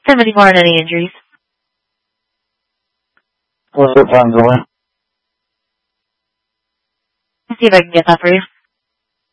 74 and any injuries. What's the time delay? Let's see if I can get that for you.